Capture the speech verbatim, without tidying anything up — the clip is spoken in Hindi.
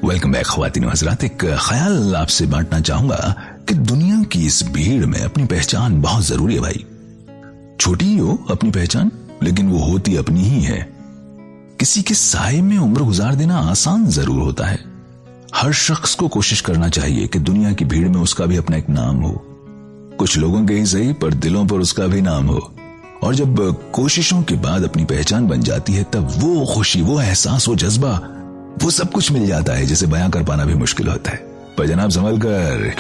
वेलकम बैक ख्वातीन व हज़रात। एक ख्याल आपसे बांटना चाहूंगा कि दुनिया की इस भीड़ में अपनी पहचान बहुत जरूरी है भाई। छोटी ही हो अपनी पहचान, लेकिन वो होती अपनी ही है। किसी के साए में उम्र गुजार देना आसान जरूर होता है। हर शख्स को कोशिश करना चाहिए कि दुनिया की भीड़ में उसका भी अपना एक नाम हो। कुछ लोगों के ही सही, पर दिलों पर उसका भी नाम हो। और जब कोशिशों के बाद अपनी पहचान बन जाती है, तब वो खुशी, वो एहसास, वो जज्बा, वो सब कुछ मिल जाता है जिसे बयां कर पाना भी मुश्किल होता है। पर जनाब संभल कर,